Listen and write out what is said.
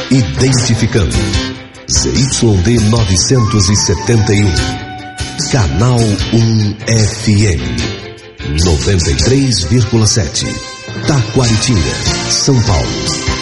Identificando ZYD 971, Canal 1 FM 93,7, Taquaritinga, São Paulo.